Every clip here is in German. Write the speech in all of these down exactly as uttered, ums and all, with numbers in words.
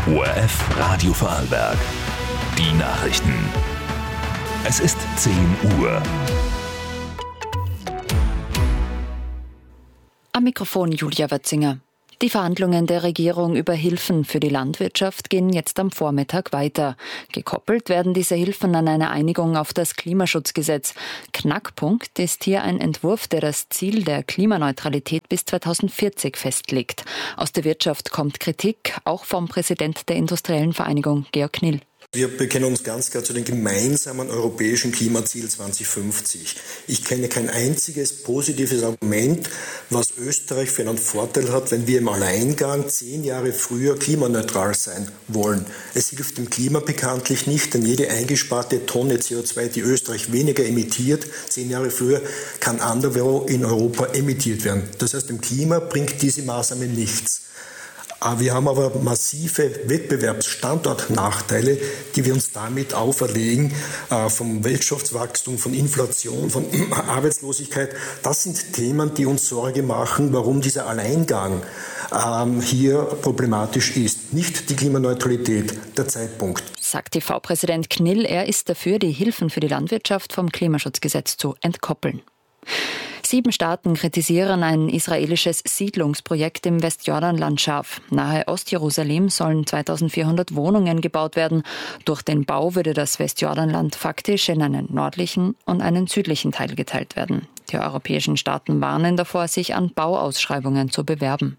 O R F Radio Vorarlberg. Die Nachrichten. Es ist zehn Uhr. Am Mikrofon Julia Wötzinger. Die Verhandlungen der Regierung über Hilfen für die Landwirtschaft gehen jetzt am Vormittag weiter. Gekoppelt werden diese Hilfen an eine Einigung auf das Klimaschutzgesetz. Knackpunkt ist hier ein Entwurf, der das Ziel der Klimaneutralität bis zweitausendvierzig festlegt. Aus der Wirtschaft kommt Kritik, auch vom Präsident der Industriellen Vereinigung, Georg Knill. Wir bekennen uns ganz klar zu dem gemeinsamen europäischen Klimaziel zweitausendfünfzig. Ich kenne kein einziges positives Argument, was Österreich für einen Vorteil hat, wenn wir im Alleingang zehn Jahre früher klimaneutral sein wollen. Es hilft dem Klima bekanntlich nicht, denn jede eingesparte Tonne C O zwei, die Österreich weniger emittiert, zehn Jahre früher, kann anderswo in Europa emittiert werden. Das heißt, dem Klima bringt diese Maßnahme nichts. Wir haben aber massive Wettbewerbsstandortnachteile, die wir uns damit auferlegen, vom Wirtschaftswachstum, von Inflation, von Arbeitslosigkeit. Das sind Themen, die uns Sorge machen, warum dieser Alleingang hier problematisch ist. Nicht die Klimaneutralität, der Zeitpunkt. Sagt T V-Präsident Knill, er ist dafür, die Hilfen für die Landwirtschaft vom Klimaschutzgesetz zu entkoppeln. Sieben Staaten kritisieren ein israelisches Siedlungsprojekt im Westjordanland scharf. Nahe Ostjerusalem sollen zweitausendvierhundert Wohnungen gebaut werden. Durch den Bau würde das Westjordanland faktisch in einen nördlichen und einen südlichen Teil geteilt werden. Die europäischen Staaten warnen davor, sich an Bauausschreibungen zu bewerben.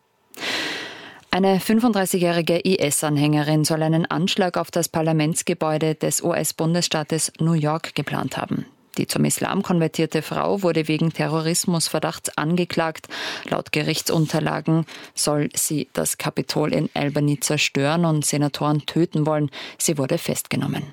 Eine fünfunddreißigjährige I S-Anhängerin soll einen Anschlag auf das Parlamentsgebäude des U S-Bundesstaates New York geplant haben. Die zum Islam konvertierte Frau wurde wegen Terrorismusverdachts angeklagt. Laut Gerichtsunterlagen soll sie das Kapitol in Albany zerstören und Senatoren töten wollen. Sie wurde festgenommen.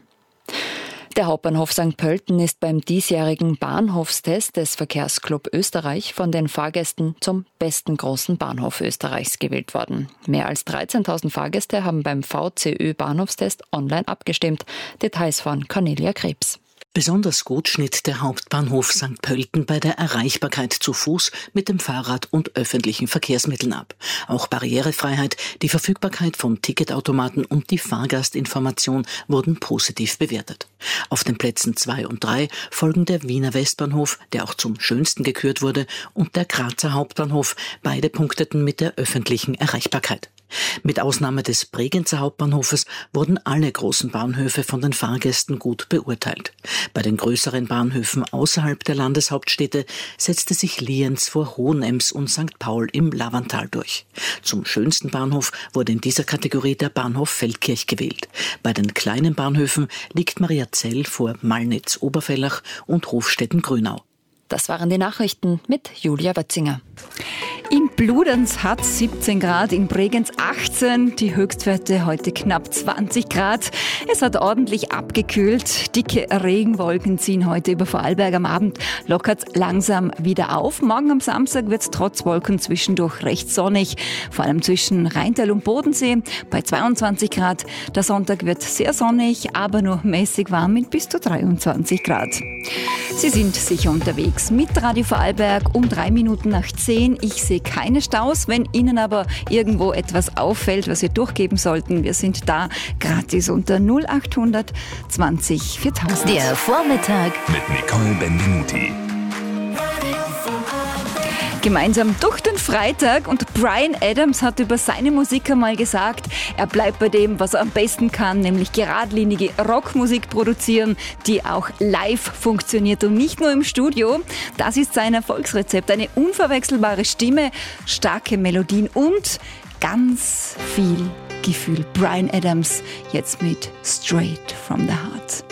Der Hauptbahnhof Sankt Pölten ist beim diesjährigen Bahnhofstest des Verkehrsclub Österreich von den Fahrgästen zum besten großen Bahnhof Österreichs gewählt worden. Mehr als dreizehntausend Fahrgäste haben beim V C Ö-Bahnhofstest online abgestimmt. Details von Cornelia Krebs. Besonders gut schnitt der Hauptbahnhof Sankt Pölten bei der Erreichbarkeit zu Fuß, mit dem Fahrrad und öffentlichen Verkehrsmitteln ab. Auch Barrierefreiheit, die Verfügbarkeit von Ticketautomaten und die Fahrgastinformation wurden positiv bewertet. Auf den Plätzen zwei und drei folgen der Wiener Westbahnhof, der auch zum schönsten gekürt wurde, und der Grazer Hauptbahnhof. Beide punkteten mit der öffentlichen Erreichbarkeit. Mit Ausnahme des Bregenzer Hauptbahnhofes wurden alle großen Bahnhöfe von den Fahrgästen gut beurteilt. Bei den größeren Bahnhöfen außerhalb der Landeshauptstädte setzte sich Lienz vor Hohenems und Sankt Paul im Lavantal durch. Zum schönsten Bahnhof wurde in dieser Kategorie der Bahnhof Feldkirch gewählt. Bei den kleinen Bahnhöfen liegt Mariazell vor Malnitz-Oberfellach und Hofstetten-Grünau. Das waren die Nachrichten mit Julia Wötzinger. In Bludenz hat es siebzehn Grad, in Bregenz achtzehn, die Höchstwerte heute knapp zwanzig Grad. Es hat ordentlich abgekühlt. Dicke Regenwolken ziehen heute über Vorarlberg. Am Abend lockert es langsam wieder auf. Morgen am Samstag wird es trotz Wolken zwischendurch recht sonnig, vor allem zwischen Rheintal und Bodensee bei zweiundzwanzig Grad. Der Sonntag wird sehr sonnig, aber nur mäßig warm mit bis zu dreiundzwanzig Grad. Sie sind sicher unterwegs mit Radio Vorarlberg um drei Minuten nach zehn. Ich sehe keine Staus. Wenn Ihnen aber irgendwo etwas auffällt, was wir durchgeben sollten, wir sind da gratis unter null achthundert zwanzig viertausend. Der Vormittag mit Nicole Benvenuti. Gemeinsam durch den Freitag, und Bryan Adams hat über seine Musik einmal gesagt, er bleibt bei dem, was er am besten kann, nämlich geradlinige Rockmusik produzieren, die auch live funktioniert und nicht nur im Studio. Das ist sein Erfolgsrezept, eine unverwechselbare Stimme, starke Melodien und ganz viel Gefühl. Bryan Adams jetzt mit Straight from the Heart.